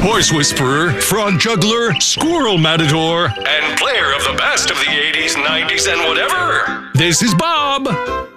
horse whisperer, frog juggler, squirrel matador, and player of the best of the 80s, 90s, and whatever. This is Bob.